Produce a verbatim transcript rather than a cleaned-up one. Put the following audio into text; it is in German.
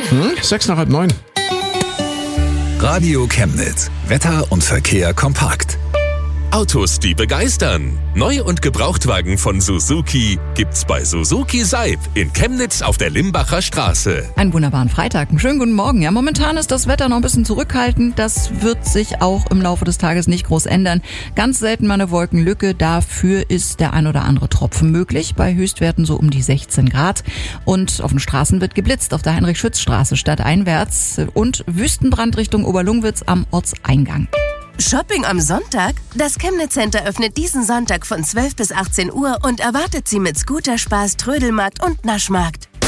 Hm? Sechs nach halb neun. Radio Chemnitz. Wetter und Verkehr kompakt. Autos, die begeistern. Neu- und Gebrauchtwagen von Suzuki gibt's bei Suzuki Seib in Chemnitz auf der Limbacher Straße. Einen wunderbaren Freitag, einen schönen guten Morgen. Ja, momentan ist das Wetter noch ein bisschen zurückhaltend. Das wird sich auch im Laufe des Tages nicht groß ändern. Ganz selten mal eine Wolkenlücke. Dafür ist der ein oder andere Tropfen möglich. Bei Höchstwerten so um die sechzehn Grad. Und auf den Straßen wird geblitzt. Auf der Heinrich-Schütz-Straße stadteinwärts und Wüstenbrand Richtung Oberlungwitz am Ortseingang. Shopping am Sonntag? Das Chemnitz Center öffnet diesen Sonntag von zwölf bis achtzehn Uhr und erwartet Sie mit Scooterspaß, Trödelmarkt und Naschmarkt.